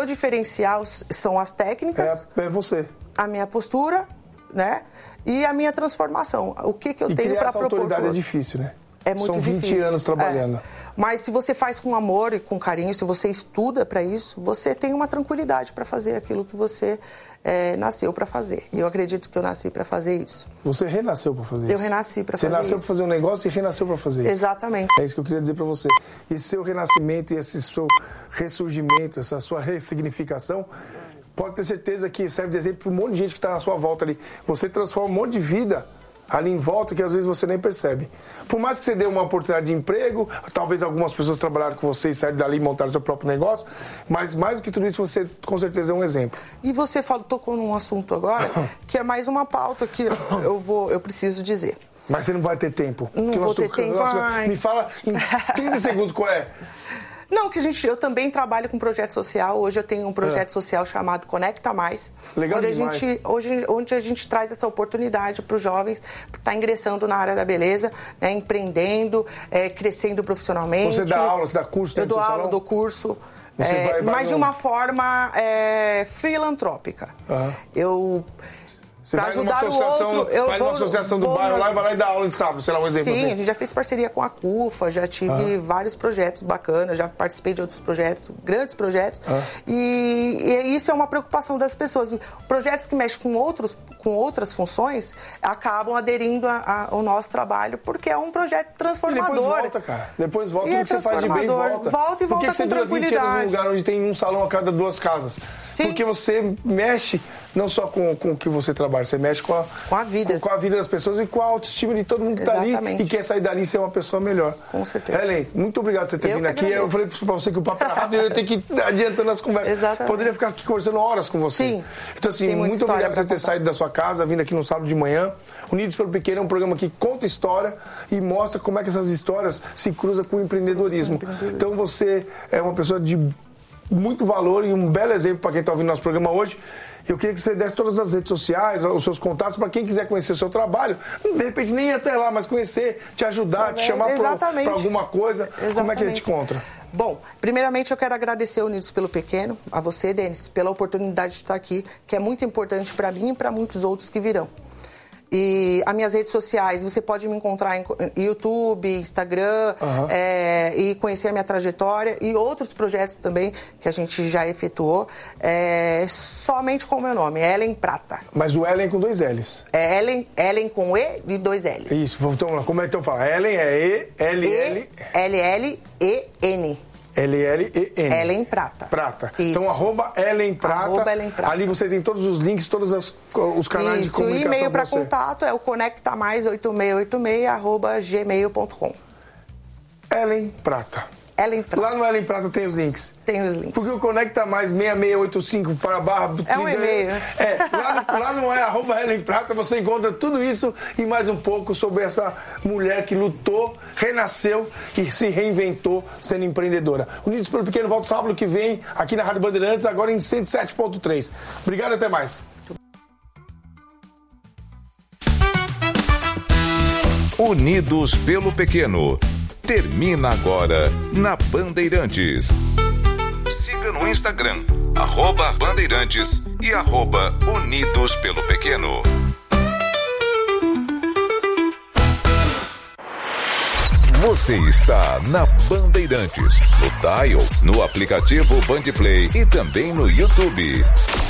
meu diferencial são as técnicas. É você. A minha postura, né? E a minha transformação. O que eu tenho para propor. Essa autoridade é difícil, né? É muito difícil. São 20 anos trabalhando. Mas se você faz com amor e com carinho, se você estuda para isso, você tem uma tranquilidade para fazer aquilo que você nasceu para fazer. E eu acredito que eu nasci para fazer isso. Você renasceu para fazer isso? Eu renasci para fazer isso. Você nasceu para fazer um negócio e renasceu para fazer isso. Exatamente. É isso que eu queria dizer para você. Esse seu renascimento e esse seu ressurgimento, essa sua ressignificação, pode ter certeza que serve de exemplo para um monte de gente que está na sua volta ali. Você transforma um monte de vida ali em volta que às vezes você nem percebe. Por mais que você dê uma oportunidade de emprego, talvez algumas pessoas trabalharam com você e saíram dali e montaram seu próprio negócio, mas mais do que tudo isso, você com certeza é um exemplo. E você tocou num assunto agora que é mais uma pauta que eu preciso dizer. Mas você não vai ter tempo. Não vou ter tempo. Me fala em 30 segundos qual é. Não, que eu também trabalho com projeto social. Hoje eu tenho um projeto social chamado Conecta Mais. Legal demais. Onde a gente traz essa oportunidade para os jovens estar ingressando na área da beleza, né, empreendendo, crescendo profissionalmente. Você dá aula, você dá curso? Eu dou aula, dou curso. Mas de uma forma filantrópica. Eu... Para ajudar o outro, eu vai numa associação do bairro lá e vai lá e dá aula de sábado, sei lá, um exemplo. Sim, assim. A gente já fez parceria com a CUFA, já tive vários projetos bacanas, já participei de outros projetos, grandes projetos. E isso é uma preocupação das pessoas. Projetos que mexem com outras funções acabam aderindo ao nosso trabalho, porque é um projeto transformador. E depois volta, cara. Depois volta, tudo que você faz de bem volta. Volta e volta com tranquilidade. Por que você dura 20 anos num lugar onde tem um salão a cada 2 casas? Sim. Porque você mexe não só com o que você trabalha, você mexe com a vida. Com a vida das pessoas e com a autoestima de todo mundo que está ali e quer sair dali e ser uma pessoa melhor. Com certeza. Helen, muito obrigado por você ter vindo aqui. Eu falei para você que o papo era rápido e eu tenho que ir adiantando as conversas. Exatamente. Poderia ficar aqui conversando horas com você. Sim. Então, assim, muito obrigado por você ter saído da sua casa, vindo aqui no sábado de manhã. Unidos pelo Pequeno é um programa que conta história e mostra como é que essas histórias se cruzam com o empreendedorismo. Então, você é uma pessoa de muito valor e um belo exemplo para quem está ouvindo nosso programa hoje. Eu queria que você desse todas as redes sociais, os seus contatos, para quem quiser conhecer o seu trabalho. De repente nem ir até lá, mas conhecer, te ajudar, te chamar para alguma coisa. Exatamente. Como é que a gente encontra? Bom, primeiramente eu quero agradecer ao Unidos pelo Pequeno, a você, Denis, pela oportunidade de estar aqui, que é muito importante para mim e para muitos outros que virão. E as minhas redes sociais, você pode me encontrar em YouTube, Instagram, e conhecer a minha trajetória e outros projetos também que a gente já efetuou, somente com o meu nome, Ellen Prata. Mas o Ellen com 2 L's. É Ellen com E e 2 L's. Isso, então como é que eu falo? Ellen é E-L-L... L-L-E-N. L-L-E-N. Ellen Prata. Isso. Então, @Ellen Prata. Ali você tem todos os links, todos os canais de comunicação. O e-mail para contato é o conectamais8686@gmail.com. Ellen Prata. Lá no Ellen Prata tem os links. Tem os links. Porque o Conecta Mais 6685 para barra... É um e-mail. Lá não é @Ellen Prata, você encontra tudo isso e mais um pouco sobre essa mulher que lutou, renasceu e se reinventou sendo empreendedora. Unidos pelo Pequeno volta sábado que vem aqui na Rádio Bandeirantes, agora em 107.3. Obrigado e até mais. Unidos pelo Pequeno. Termina agora na Bandeirantes. Siga no Instagram, @Bandeirantes e @Unidos pelo Pequeno. Você está na Bandeirantes, no dial, no aplicativo Bandplay e também no YouTube.